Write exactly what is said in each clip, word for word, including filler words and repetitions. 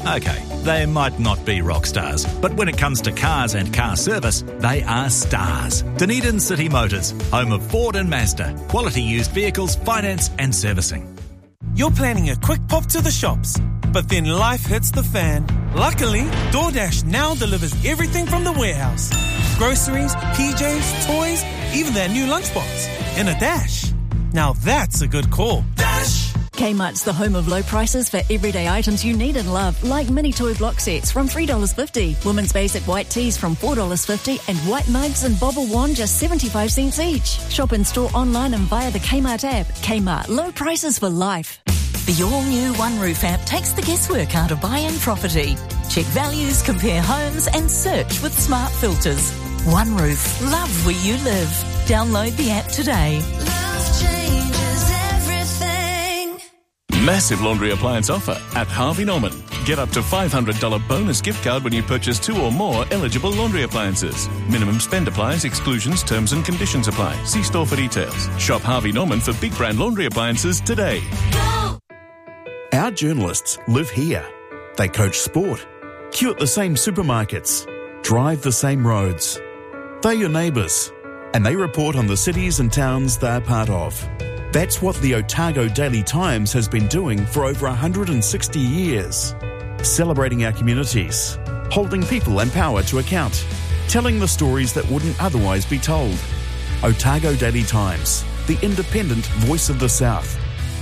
OK, they might not be rock stars, but when it comes to cars and car service, they are stars. Dunedin City Motors, home of Ford and Mazda. Quality used vehicles, finance and servicing. You're planning a quick pop to the shops, but then life hits the fan. Luckily, DoorDash now delivers everything from the warehouse. Groceries, P Js, toys, even that new lunchbox. In a dash. Now that's a good call. Dash! Kmart's the home of low prices for everyday items you need and love, like mini toy block sets from three dollars fifty, women's basic white tees from four dollars fifty, and white mugs and bobble wand just seventy-five cents each. Shop in store, online and via the Kmart app. Kmart, low prices for life. The all-new OneRoof app takes the guesswork out of buying property. Check values, compare homes and search with smart filters. OneRoof, love where you live. Download the app today. Love changes everything. Massive laundry appliance offer at Harvey Norman. Get up to five hundred dollars bonus gift card when you purchase two or more eligible laundry appliances. Minimum spend applies, exclusions, terms and conditions apply. See store for details. Shop Harvey Norman for big brand laundry appliances today. Go! Our journalists live here. They coach sport, queue at the same supermarkets, drive the same roads. They're your neighbours, and they report on the cities and towns they're part of. That's what the Otago Daily Times has been doing for over one hundred sixty years. Celebrating our communities, holding people and power to account, telling the stories that wouldn't otherwise be told. Otago Daily Times, the independent voice of the South.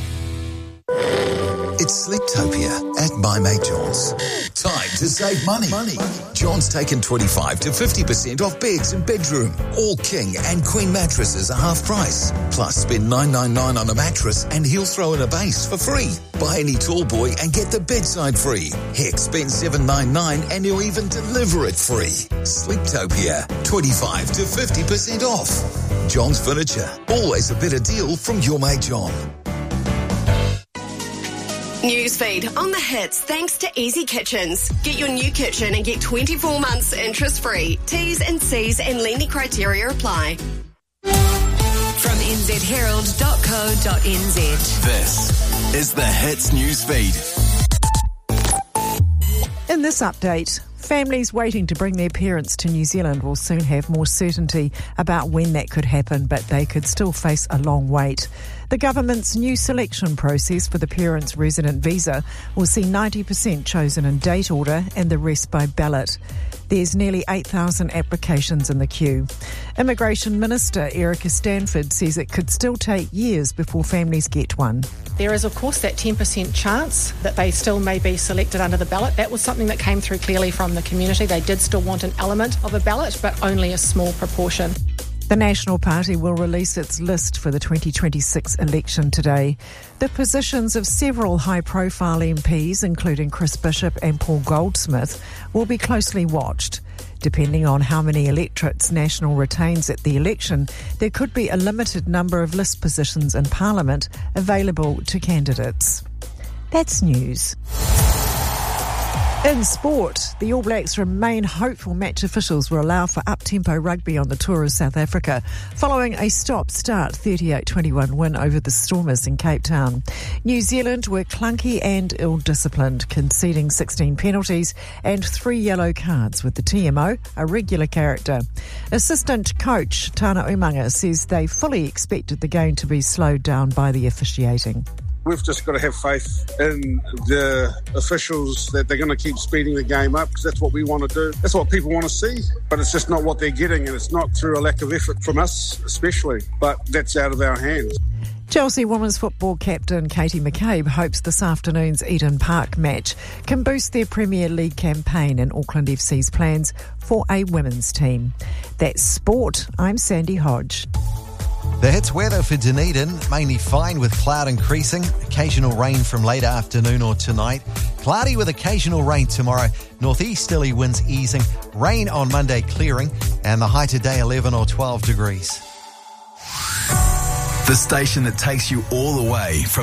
It's Sleeptopia at My Mate John's. Time to save money. money. John's taken twenty-five to fifty percent off beds and bedroom. All king and queen mattresses are half price. Plus, spend nine ninety-nine on a mattress and he'll throw in a base for free. Buy any tall boy and get the bedside free. Heck, spend seven ninety-nine and he'll even deliver it free. Sleeptopia, twenty-five to fifty percent off. John's Furniture, always a better deal from your mate John. Newsfeed on the hits thanks to Easy Kitchens. Get your new kitchen and get twenty-four months interest-free. T's and C's and lenient criteria apply. From n z herald dot co dot n z. This is the Hits Newsfeed. In this update, families waiting to bring their parents to New Zealand will soon have more certainty about when that could happen, but they could still face a long wait. The government's new selection process for the parents' resident visa will see ninety percent chosen in date order and the rest by ballot. There's nearly eight thousand applications in the queue. Immigration Minister Erica Stanford says it could still take years before families get one. There is, of course, that ten percent chance that they still may be selected under the ballot. That was something that came through clearly from the community. They did still want an element of a ballot, but only a small proportion. The National Party will release its list for the twenty twenty-six election today. The positions of several high-profile M Ps, including Chris Bishop and Paul Goldsmith, will be closely watched. Depending on how many electorates National retains at the election, there could be a limited number of list positions in Parliament available to candidates. That's news. In sport, the All Blacks remain hopeful match officials will allow for up-tempo rugby on the tour of South Africa following a stop-start thirty-eight twenty-one win over the Stormers in Cape Town. New Zealand were clunky and ill-disciplined, conceding sixteen penalties and three yellow cards, with the T M O a regular character. Assistant coach Tana Umanga says they fully expected the game to be slowed down by the officiating. We've just got to have faith in the officials that they're going to keep speeding the game up, because that's what we want to do. That's what people want to see, but it's just not what they're getting, and it's not through a lack of effort from us especially, but that's out of our hands. Chelsea women's football captain Katie McCabe hopes this afternoon's Eden Park match can boost their Premier League campaign and Auckland F C's plans for a women's team. That's sport. I'm Sandy Hodge. The Hits weather for Dunedin, mainly fine with cloud increasing, occasional rain from late afternoon or tonight. Cloudy with occasional rain tomorrow, northeasterly winds easing, rain on Monday clearing, and the high today eleven or twelve degrees. The station that takes you all the way from